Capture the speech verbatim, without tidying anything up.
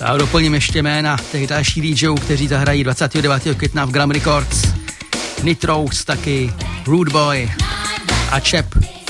Já doplním ještě jména těch dalších dý džejů, kteří zahrají dvacátého devátého května v Glam Records. Nitrous taky, Rude Boy a Chep.